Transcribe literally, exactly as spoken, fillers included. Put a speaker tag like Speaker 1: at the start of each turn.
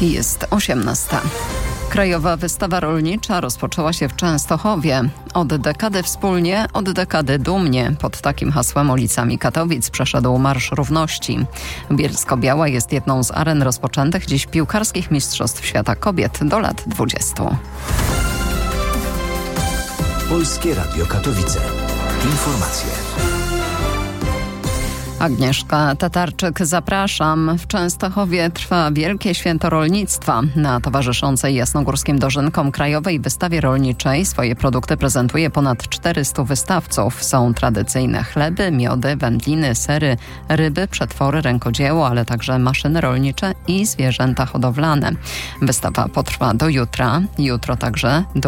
Speaker 1: Jest osiemnasta. Krajowa Wystawa Rolnicza rozpoczęła się w Częstochowie. Od dekady wspólnie, od dekady dumnie. Pod takim hasłem ulicami Katowic przeszedł Marsz Równości. Bielsko-Biała jest jedną z aren rozpoczętych dziś piłkarskich Mistrzostw Świata Kobiet do lat dwudziestu.
Speaker 2: Polskie Radio Katowice. Informacje.
Speaker 1: Agnieszka Tatarczyk, zapraszam. W Częstochowie trwa Wielkie Święto Rolnictwa. Na towarzyszącej jasnogórskim dożynkom Krajowej Wystawie Rolniczej swoje produkty prezentuje ponad czterystu wystawców. Są tradycyjne chleby, miody, wędliny, sery, ryby, przetwory, rękodzieło, ale także maszyny rolnicze i zwierzęta hodowlane. Wystawa potrwa do jutra. Jutro także do